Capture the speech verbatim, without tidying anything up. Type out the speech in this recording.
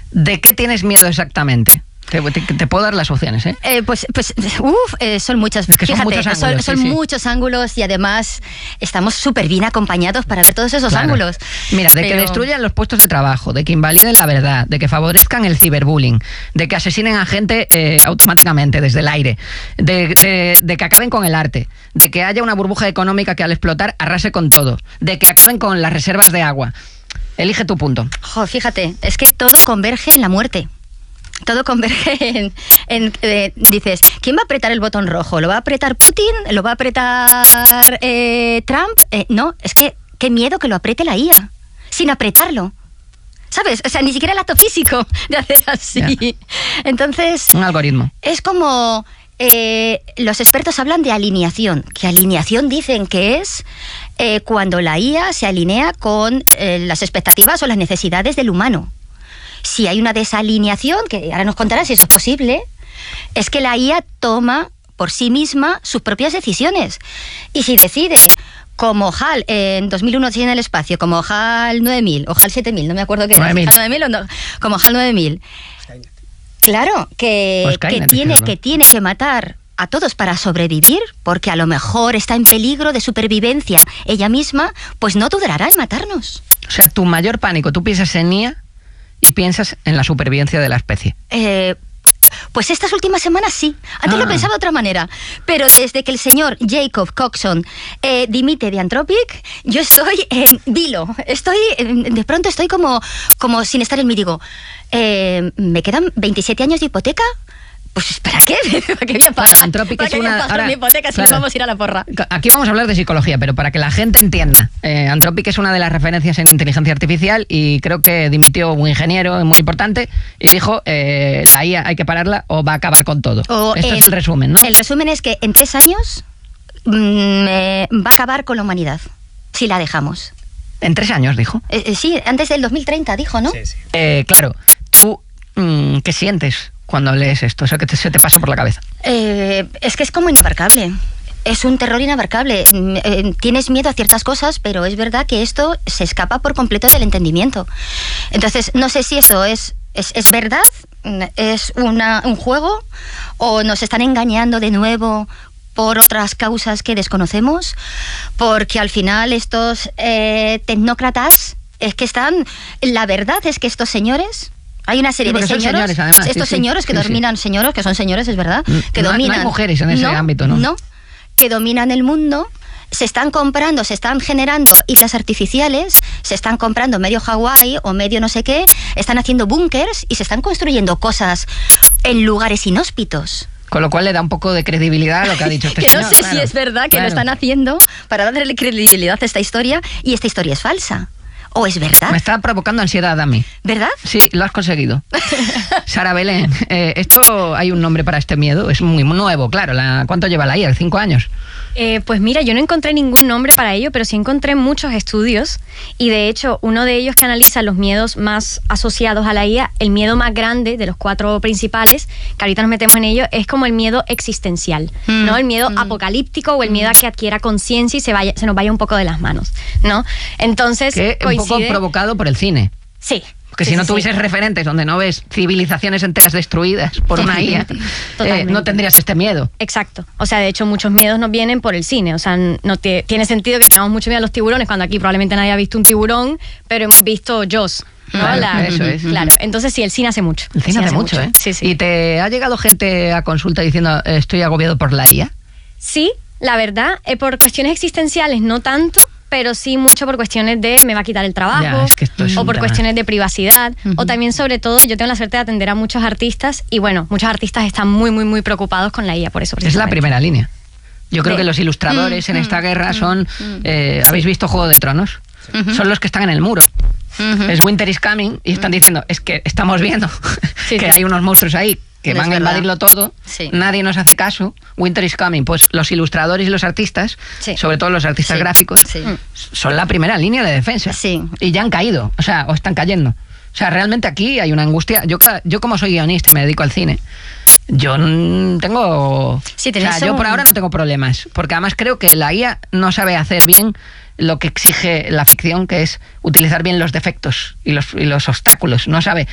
¿De qué tienes miedo exactamente? Te, te, te puedo dar las opciones, ¿eh? eh pues, pues uf, eh, son muchas. Es que Fíjate, son muchos ángulos. Son, son sí, sí. muchos ángulos y además estamos súper bien acompañados para ver todos esos claro. ángulos. Mira, de Pero... que destruyan los puestos de trabajo, de que invaliden la verdad, de que favorezcan el ciberbullying, de que asesinen a gente eh, automáticamente desde el aire, de, de, de que acaben con el arte, de que haya una burbuja económica que al explotar arrase con todo, de que acaben con las reservas de agua. Elige tu punto. Jo, fíjate, es que todo converge en la muerte. Todo converge en, en eh, dices, ¿quién va a apretar el botón rojo? ¿Lo va a apretar Putin? ¿Lo va a apretar eh, Trump? Eh, no, es que qué miedo que lo apriete la I A, sin apretarlo. ¿Sabes? O sea, ni siquiera el acto físico de hacer así. Yeah. Entonces... Un algoritmo. Es como... Eh, los expertos hablan de alineación, que alineación dicen que es eh, cuando la I A se alinea con eh, las expectativas o las necesidades del humano. Si hay una desalineación, que ahora nos contarás si eso es posible, es que la I A toma por sí misma sus propias decisiones. Y si decide, como H A L en dos mil uno en el espacio, como H A L nueve mil o H A L siete mil, no me acuerdo qué era, nueve mil. nueve mil o no, como H A L nueve mil. Claro, que, pues que, tiene, que tiene que matar a todos para sobrevivir, porque a lo mejor está en peligro de supervivencia ella misma, pues no dudará en matarnos. O sea, tu mayor pánico, tú piensas en I A y piensas en la supervivencia de la especie. Eh... Pues estas últimas semanas sí. Antes ah. lo pensaba de otra manera. Pero desde que el señor Jacob Coxon eh, dimite de Anthropic, yo estoy en vilo. Estoy, de pronto estoy como, como sin estar en mí. Digo, eh, ¿me quedan veintisiete años de hipoteca? Pues ¿para qué? ¿Para qué voy a pagar? Claro, Anthropic ¿Para es qué voy a una, pagar ahora, mi hipoteca si claro, no vamos a ir a la porra? Aquí vamos a hablar de psicología, pero para que la gente entienda. Eh, Anthropic es una de las referencias en inteligencia artificial y creo que dimitió un ingeniero muy importante y dijo, eh, la I A hay que pararla o va a acabar con todo. O Esto el, es el resumen, ¿no? El resumen es que en tres años mmm, eh, va a acabar con la humanidad, si la dejamos. ¿En tres años, dijo? Eh, eh, sí, antes del dos mil treinta, dijo, ¿no? Sí, sí. Eh, claro, tú, mmm, ¿qué sientes cuando lees esto? Eso que te, se te pasa por la cabeza. Eh, es que es como inabarcable. Es un terror inabarcable. Eh, tienes miedo a ciertas cosas, pero es verdad que esto se escapa por completo del entendimiento. Entonces, no sé si eso es, es, es verdad, es una, un juego, o nos están engañando de nuevo por otras causas que desconocemos, porque al final estos eh, tecnócratas es que están... La verdad es que estos señores... Hay una serie sí, de señores, señores además, estos sí, señores sí, que sí, dominan, sí. señores que son señores, es verdad, que no, dominan. No hay mujeres en ese no, ámbito, ¿no? No, que dominan el mundo, se están comprando, se están generando islas artificiales, se están comprando medio Hawái o medio no sé qué, están haciendo búnkers y se están construyendo cosas en lugares inhóspitos. Con lo cual le da un poco de credibilidad a lo que ha dicho este que señor. no sé claro, si es verdad que claro. lo están haciendo para darle credibilidad a esta historia y esta historia es falsa. ¿O es verdad? Me está provocando ansiedad a mí. ¿Verdad? Sí, lo has conseguido. Sara Belén, eh, esto hay un nombre para este miedo, es muy nuevo, claro. La, ¿Cuánto lleva la I A? ¿Cinco años? Eh, pues mira, yo no encontré ningún nombre para ello, pero sí encontré muchos estudios y de hecho uno de ellos que analiza los miedos más asociados a la I A, el miedo más grande de los cuatro principales, que ahorita nos metemos en ello, es como el miedo existencial, mm. ¿no? El miedo mm. apocalíptico o el miedo a que adquiera conciencia y se vaya, se nos vaya un poco de las manos, ¿no? Entonces, que coincide... un poco provocado por el cine. Sí. Porque sí, si no sí, tuvieses sí. referentes donde no ves civilizaciones enteras destruidas por una I A, eh, no tendrías este miedo. Exacto. O sea, de hecho, muchos miedos nos vienen por el cine. O sea, no te, tiene sentido que tengamos mucho miedo a los tiburones cuando aquí probablemente nadie ha visto un tiburón, pero hemos visto Jaws. ¿no? Claro, La, eso es. Claro, entonces sí, el cine hace mucho. El cine, el cine hace, hace mucho, mucho, ¿eh? Sí, sí. ¿Y te ha llegado gente a consulta diciendo eh, estoy agobiado por la I A? Sí, la verdad, eh, por cuestiones existenciales no tanto, pero sí mucho por cuestiones de me va a quitar el trabajo, ya, es que esto es o por tema. cuestiones de privacidad, uh-huh. o también sobre todo yo tengo la suerte de atender a muchos artistas y bueno, muchos artistas están muy muy muy preocupados con la I A por eso. Es la primera línea. Yo creo de, que los ilustradores mm, en esta guerra son, eh, ¿habéis sí. visto Juego de Tronos? Uh-huh. Son los que están en el muro. Uh-huh. Es Winter is coming y están diciendo, es que estamos viendo sí, que sí. hay unos monstruos ahí que no van a invadirlo todo, sí. nadie nos hace caso, Winter is coming. Pues los ilustradores y los artistas, sí. sobre todo los artistas sí. gráficos, sí. son la primera línea de defensa. Sí. Y ya han caído, o sea, o están cayendo. O sea, realmente aquí hay una angustia. Yo, yo como soy guionista y me dedico al cine, yo tengo... Sí, o sea, yo por ahora no tengo problemas, porque además creo que la I A no sabe hacer bien lo que exige la ficción, que es utilizar bien los defectos y los, y los obstáculos. No sabe